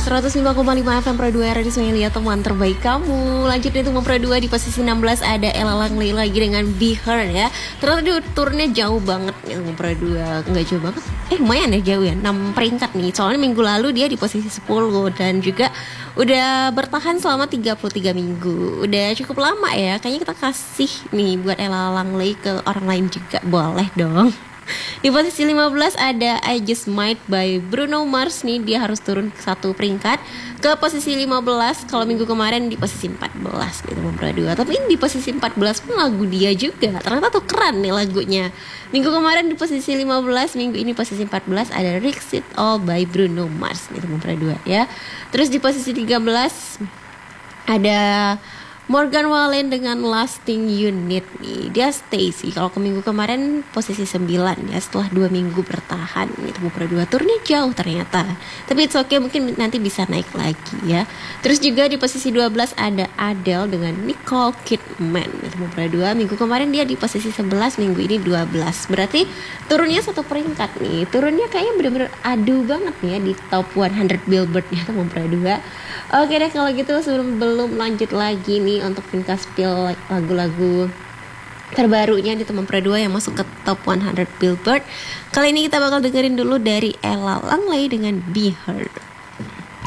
105,5 FM Pro 2 Radio Sungai Liat, teman terbaik kamu. Lanjut itu Pro 2 di posisi 16 ada Ella Langley lagi dengan Be Her ya. Ternyata di turnya jauh banget ya Pro 2. Enggak jauh banget. Lumayan ya jauh ya, 6 peringkat nih. Soalnya minggu lalu dia di posisi 10 dan juga udah bertahan selama 33 minggu. Udah cukup lama ya. Kayaknya kita kasih nih buat Ella Langley ke orang lain juga, boleh dong. Di posisi 15 ada I Just Might by Bruno Mars nih, dia harus turun satu peringkat ke posisi 15. Kalau minggu kemarin di posisi 14 gitu Membradua. Tapi di posisi 14 pun lagu dia juga. Ternyata tuh keren nih lagunya. Minggu kemarin di posisi 15, minggu ini posisi 14 ada Risk It All by Bruno Mars gitu Membradua ya. Terus di posisi 13 ada Morgan Wallen dengan Lasting Unit nih. Dia stay sih. Kalau ke minggu kemarin posisi 9 ya, setelah 2 minggu bertahan gitu. Pro 2 turnya jauh ternyata. Tapi it's okay, mungkin nanti bisa naik lagi ya. Terus juga di posisi 12 ada Adele dengan Nicole Kidman gitu. Pro 2 minggu kemarin dia di posisi 11, minggu ini 12. Berarti turunnya satu peringkat nih. Turunnya kayaknya bener-bener adu banget nih ya di top 100 Billboard ya Pro 2. Oke deh kalau gitu, sebelum lanjut lagi nih untuk ringkas spill lagu-lagu terbarunya di teman Pro 2 yang masuk ke top 100 Billboard. Kali ini kita bakal dengerin dulu dari Ella Langley dengan Be Her.